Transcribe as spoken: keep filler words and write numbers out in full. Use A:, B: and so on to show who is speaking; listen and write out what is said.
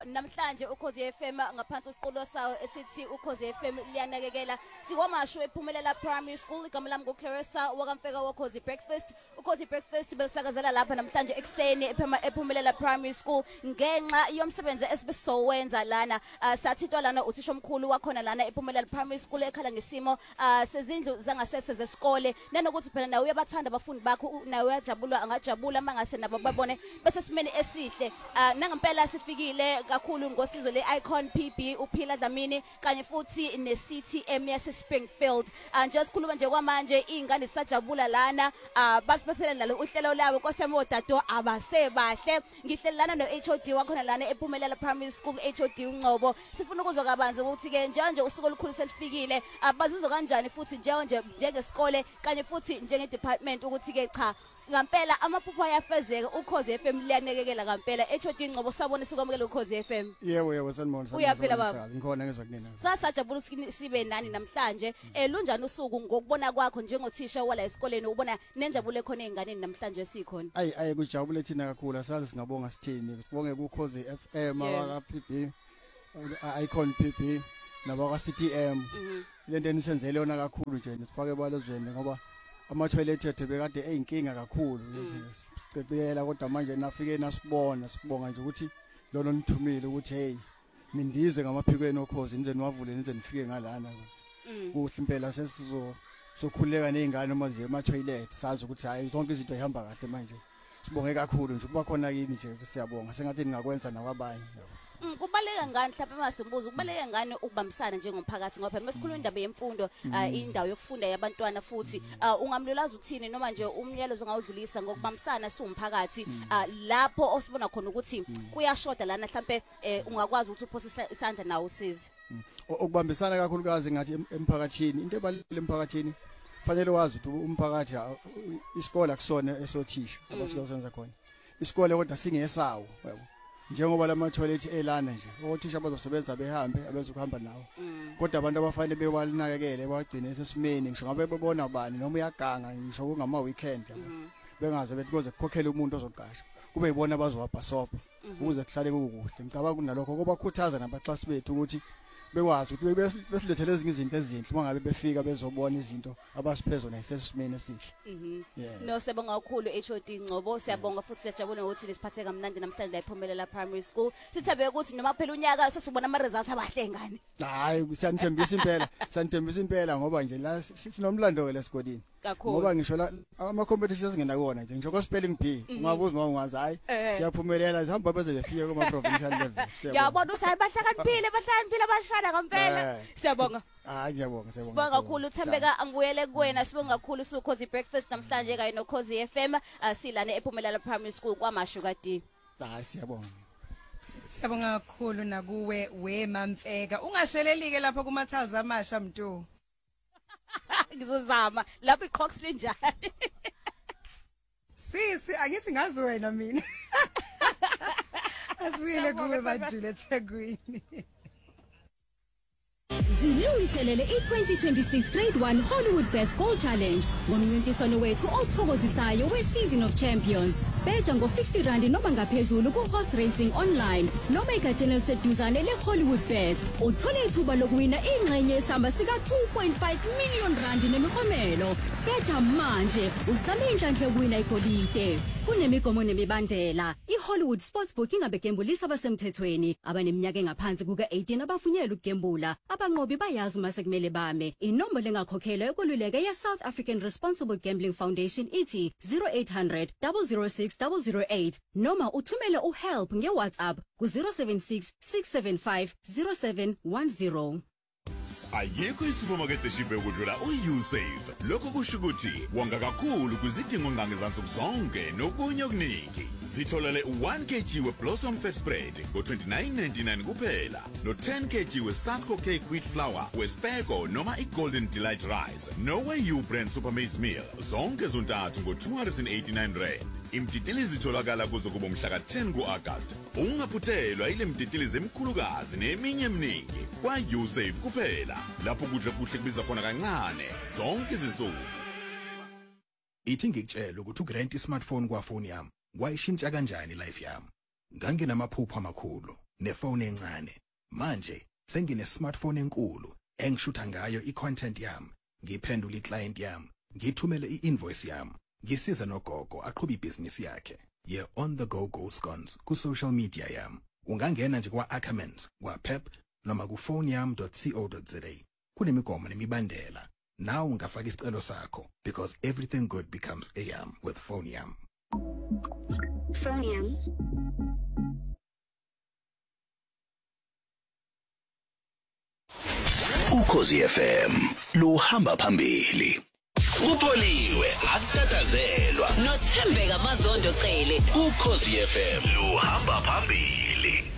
A: namhlanje ukhozi F M ngaphansi kwesiqulu sawo esithi ukhozi F M liyanakekela sikwamashu ephumelela primary school igama lami ngoClarissa wakamfeka wakhozi breakfast ukhozi breakfast belisakazela lapha namhlanje ekseni ephumelela primary school ngenxa yomsebenzi esibesowenza lana sathitwa lana uthisha omkhulu wakhona lana ephumelela primary school ekhala ngesimo sezindlu zangasese zesikole nanokuthi phela nawe uyabathanda abafundi bakho nawe uyajabula angajabula mangase nabo babone bese simeni esihle nangempela sifikile kakhulu ngosizo le-Icon P B uphila Dlamini kanye futhi ne-C T M yase Springfield nje sikhuluma nje kwamanje ingane sajabula lana basiphathele nalo uhlelo labo kosemodato abasebahle ngihlelana no-H O D wakhona lana ephumelela primary school H O D uNcobo sifuna ukuzwa kabanzi ukuthi ke njanje usuku olukhulu selifikile abazizwa kanjani futhi njengoje njengesikole kanye futhi njenge department ukuthi ke cha ngampela amaphupho ayafezeka ukhozi F M liyanekekela ngampela H O D Ngcobo sabone sikwamukela ukhozi F M
B: yebo yebo sanibona
A: uyaphila baba
B: ngikhona ngizwa kunina
A: sasajabula ukuthi sibe nani namhlanje eh lunjani usuku ngokubona kwakho njengothisha wala esikoleni ubona nenjabulo khona einganeni namhlanje sikhona
B: ayi ayi kujabule thina kakhulu asazi singabonga sithini sibonge ukhozi F M abaka P B Icon P B nabaka C T M lento enisenzele yona kakhulu nje nisifake balezweni ngoba ama toilet ethu bekade eyinkinga kakhulu sicebela kodwa manje nafike nasibona sibonga nje ukuthi lona nithumile ukuthi hey nindize ngamaphikweni okhozi nize niwavule nize nifike ngalana kuhle impela sesizo sokhuleka nezingane uma ziye ema toilet sazi ukuthi hayi zonke izinto zihamba kahle manje sibonge kakhulu nje kuba khona yini nje siyabonga sengathi ningakwenza nakwabanye yabo
A: kubaleka ngani mhlawumbe masimbuzo kubaleka ngani ukubambisana njengomphakathi ngoba masikhuluma indaba yemfundo indawo yokufunda yabantwana futhi ungamlulaza uthini noma nje umyalo ongawudlulisa ngokubambisana siwumphakathi lapho osibona khona ukuthi kuyashoda lana mhlawumbe ungakwazi ukuthi uphosisa isandla nawo usize
B: ukubambisana kakhulukazi ngathi emphakathini into ebalile emphakathini fanele wazi ukuthi umphakathi isikole akusona esothisha abasikasenza khona isikole kodwa singesawo yabo njengoba lama toilet elana nje othisha bazosebenza behambe abeze ukuhamba nawo kodwa abantu abafanele bewalinakekele bagcine sesimeni ngisho ngabe bebona bani noma uyaganga ngisho kungama weekend bengaze bethi koze kukhokhela umuntu ozoqasha kube yibona bazowabhasopa ukuze kuhlale kukuhle ngicabanga kunalokho kuba khuthaza nabaxhasi bethu ukuthi bekwazi ukuthi besilethele ezinye izinto ezinhle uma ngabe befika bezobona izinto abasiphezona isesimene esihle
A: no siyabonga kakhulu H O D Ngcobo siyabonga futhi siyajabula ukuthi nisiphathe kamnandi namhlanje la ephumelela primary school sithabe ukuthi noma phela unyaka sesibona ama results abahle ngane
B: hayi siyanithembisa impela siyanithembisa impela ngoba nje la sinomlando ke lesikoleni ngoba ngisho la ama competitions singena kuona nje ngisho ko spelling bee ungabuza uma ungazi hayi siyaphumelela sihamba beze befike kuma provincial level
A: yabona ukuthi hayi bahlakaniphile bahlakaniphile abashana ngampela siyabonga
B: ah ngiyabonga siyabonga
A: sibonga kakhulu uThembeka angibuyele kuwena sibonga kakhulu sukhozi breakfast namhlanje kanye nokhozi F M silana ephumelela primary school kwamashu kadi
B: hayi siyabonga
C: siyabonga kakhulu nakuwe weMamfeka ungashelelike lapha kuma tiles amasha mntu
A: ngizozama lapha iCoxley njani
C: sisi angithi ngazi wena mina aswile kuwe bajule eThekwini
D: Zilungiselele i-twenty twenty-six Grade one Hollywood Bets Gold Challenge ngomncintiswano wethu othokozisayo we-Season of Champions. Beja ngo-fifty rand noma ngaphezulu ku-horse racing online noma egatsheni eliseduzane le-Hollywood Bets. Uthole ithuba lokuwina ingxenye yesamba sika-two point five million rand nemiklomelo. Beja manje uzame inhlanhla yokuwina igolide. Kunemigomo nemibandela. I-Hollywood Sportsbook ingabegembulisa abasemthethweni abaneminyaka engaphansi kuka-eighteen abavunyelwe ukugembula. Abanqobi bayazi uma sekumele bame. Inombolo engakhokhelwa yokululeka ye-South African Responsible Gambling Foundation ithi zero eight hundred, zero zero six, zero zero eight noma uthumele uhelp nge-WhatsApp ku zero seven six, six seven five, zero seven one zero.
E: Ayikho isifumakethe shibe ukudlula uYouSave. Lokho kusho ukuthi wonga kakhulu kwizidingo ngangezansuku zonke nokunye okuningi. Sitholele one kilogram we-Blossom Fat Spread ngo twenty-nine ninety-nine kuphela no ten kilogram we-Satsco Cake Wheat Flour we-Speko noma i-Golden Delight Rice no we-You Brand Super Maize Meal zonke zontathu ngo two hundred eighty-nine rand. Imtitilizi itholakala kuzo kuba umhla ka ten ku-August. Ungaphuthelwa ile mtitilizi emkhulukazi neminye eminingi kwa-YouSave kuphela lapho kudla kuhle kubiza khona kancane zonke izinsuku.
F: Ithi ngikutshela ukuthi ugrant ismartphone kwafoni yami wayishintsha kanjani life yami. Nganginamaphupho amakhulu nefone encane. Manje sengine smartphone enkulu engishutha ngayo i-content yami, ngiphendula i-client yami, ngithumele i-invoice yami, ngisiza nogogo aqhubha ibhizinisi yakhe. Ye on the go go scones ku social media yami. Ungangena nje kwa Ackermans, kwa Pep noma ku phoneyam dot co dot za. Kunemigomo nemibandela. Now ungafaka isicelo sakho because everything good becomes A M with Phoneyam.
G: Phoneyam.
H: Ukhozi F M luhamba phambili. Upoliwe asitatazelwa
I: nothembeka mazondo cele.
H: Ukhozi F M luhamba phambili.